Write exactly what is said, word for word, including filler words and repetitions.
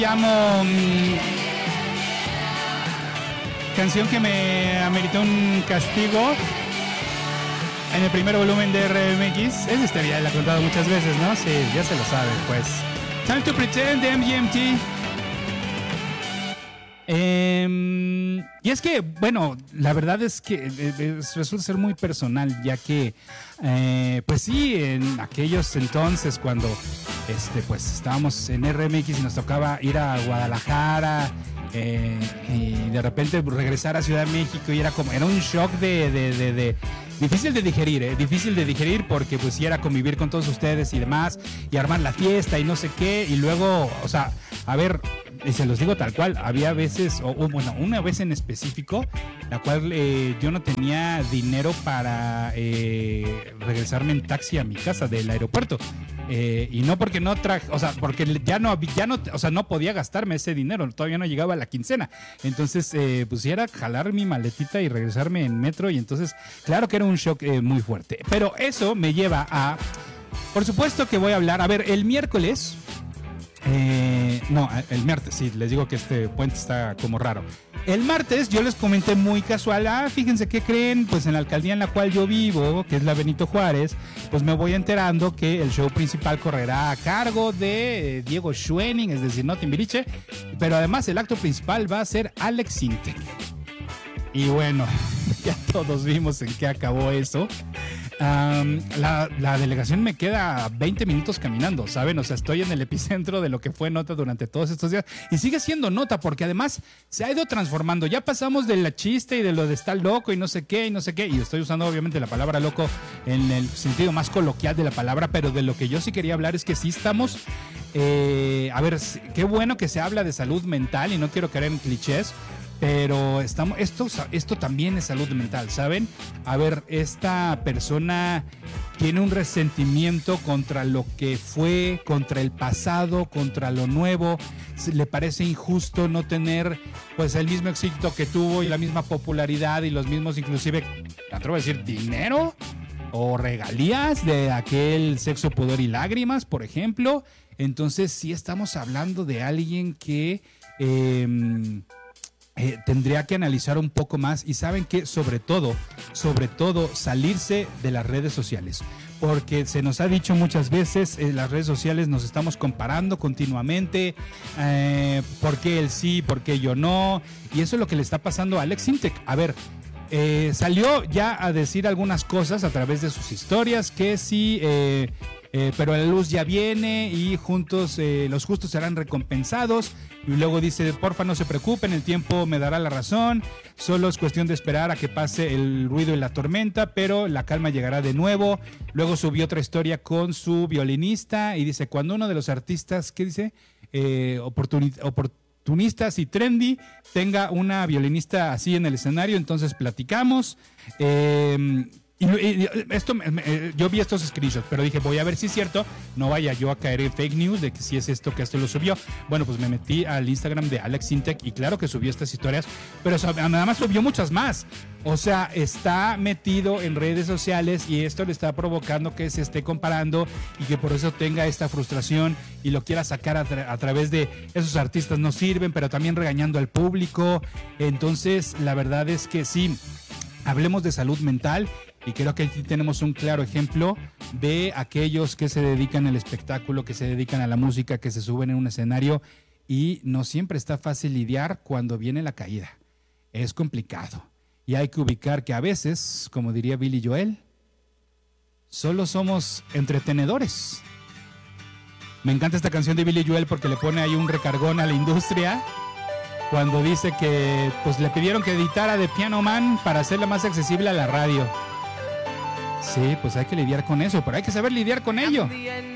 llamo mmm, canción que me ameritó un castigo en el primer volumen de R M X. Es este, ya la he contado muchas veces, ¿no? Sí, ya se lo saben, pues. Time to Pretend de M G M T. Eh, y es que, bueno, la verdad es que eh, resulta ser muy personal, ya que, eh, pues sí, en aquellos entonces cuando este, pues estábamos en R M X y nos tocaba ir a Guadalajara, eh, y de repente regresar a Ciudad de México, y era como, era un shock de, de, de, de difícil de digerir, ¿eh? Difícil de digerir porque pues sí era convivir con todos ustedes y demás, y armar la fiesta y no sé qué, y luego, o sea, a ver, y se los digo tal cual, había veces, o, o bueno, una vez en específico, la cual eh, yo no tenía dinero para eh, regresarme en taxi a mi casa del aeropuerto. Eh, y no porque no traje, o sea, porque ya no, ya no, o sea, no podía gastarme ese dinero, todavía no llegaba a la quincena. Entonces, eh, pues era jalar mi maletita y regresarme en metro, y entonces, claro que era un shock eh, muy fuerte. Pero eso me lleva a, por supuesto que voy a hablar, a ver, el miércoles, eh, no, el martes, sí, les digo que este puente está como raro. El martes yo les comenté muy casual, ah, fíjense, ¿qué creen? Pues en la alcaldía en la cual yo vivo, que es la Benito Juárez, pues me voy enterando que el show principal correrá a cargo de eh, Diego Schwenning, es decir, no Timbiriche, pero además el acto principal va a ser Alex Sintek. Y bueno, ya todos vimos en qué acabó eso. Um, la, la delegación me queda veinte minutos caminando, ¿saben? O sea, estoy en el epicentro de lo que fue nota durante todos estos días, y sigue siendo nota porque además se ha ido transformando. Ya pasamos de la chiste y de lo de estar loco y no sé qué y no sé qué, y estoy usando obviamente la palabra loco en el sentido más coloquial de la palabra, pero de lo que yo sí quería hablar es que sí estamos, eh, a ver, qué bueno que se habla de salud mental, y no quiero caer en clichés, pero estamos, esto, esto también es salud mental, ¿saben? A ver, esta persona tiene un resentimiento contra lo que fue, contra el pasado, contra lo nuevo. Le parece injusto no tener pues el mismo éxito que tuvo y la misma popularidad y los mismos, inclusive, me atrevo a decir, dinero o regalías de aquel Sexo, Pudor y Lágrimas, por ejemplo. Entonces sí estamos hablando de alguien que... Eh, Eh, tendría que analizar un poco más, y saben que sobre todo, sobre todo salirse de las redes sociales, porque se nos ha dicho muchas veces, en las redes sociales nos estamos comparando continuamente, eh, por qué él sí, por qué yo no, y eso es lo que le está pasando a Alex Sintek. A ver, eh, salió ya a decir algunas cosas a través de sus historias, que sí, eh, eh, pero la luz ya viene y juntos eh, los justos serán recompensados. Y luego dice, porfa, no se preocupen, el tiempo me dará la razón, solo es cuestión de esperar a que pase el ruido y la tormenta, pero la calma llegará de nuevo. Luego subió otra historia con su violinista y dice, cuando uno de los artistas, ¿qué dice? Eh, oportuni- oportunistas y trendy tenga una violinista así en el escenario, entonces platicamos. Eh, Y, y esto, yo vi estos screenshots, pero dije, voy a ver si es cierto, no vaya yo a caer en fake news de que si es esto, que esto lo subió. Bueno, pues me metí al Instagram de Alex Sintek y claro que subió estas historias, pero nada más subió muchas más. O sea, está metido en redes sociales y esto le está provocando que se esté comparando y que por eso tenga esta frustración y lo quiera sacar a, tra- a través de esos artistas no sirven, pero también regañando al público. Entonces, la verdad es que sí, hablemos de salud mental. Y creo que aquí tenemos un claro ejemplo de aquellos que se dedican al espectáculo, que se dedican a la música, que se suben en un escenario, y no siempre está fácil lidiar cuando viene la caída. Es complicado. Y hay que ubicar que a veces, como diría Billy Joel, solo somos entretenedores. Me encanta esta canción de Billy Joel porque le pone ahí un recargón a la industria cuando dice que pues le pidieron que editara de Piano Man para hacerla más accesible a la radio. Sí, pues hay que lidiar con eso, pero hay que saber lidiar con ello.